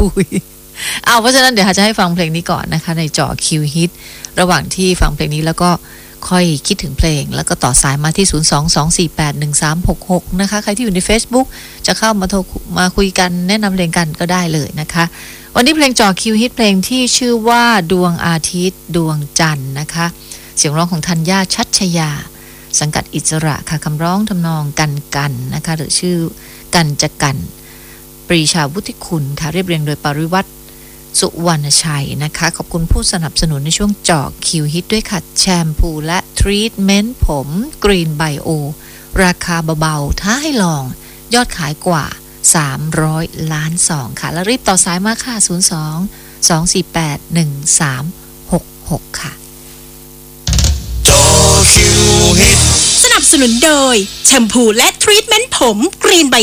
ปุยเพราะฉะนั้นเดี๋ยวจะให้ฟังเพลงนี้ก่อนนะคะในจอคิวฮิตระหว่างที่ฟังเพลงนี้แล้วก็ค่อยคิดถึงเพลงแล้วก็ต่อสายมาที่ 022481366 นะคะใครที่อยู่ใน Facebook จะเข้ามาโทรมาคุยกันแนะนำเพลงกันก็ได้เลยนะคะวันนี้เพลงจอคิวฮิตเพลงที่ชื่อว่าดวงอาทิตย์ดวงจันทร์นะคะเสียงร้องของธัญญาชัชยาสังกัดอิสระค่ะคำร้องทำนองกันนะคะหรือชื่อกันจะกันปรีชาวุฒิคุณค่ะเรียบเรียงโดยปริวัติสุวรรณชัยนะคะขอบคุณผู้สนับสนุนในช่วงเจาะคิวฮิตด้วยค่ะแชมพูและทรีทเมนต์ผมกรีนไบโอราคาเบาๆท้าให้ลองยอดขายกว่า300 ล้าน2ค่ะแล้วรีบต่อสายมาค่ะ02-248-1366ค่ะจอคิวฮิตสนับสนุนโดยแชมพูและทรีทเมนต์ผมกรีนไบ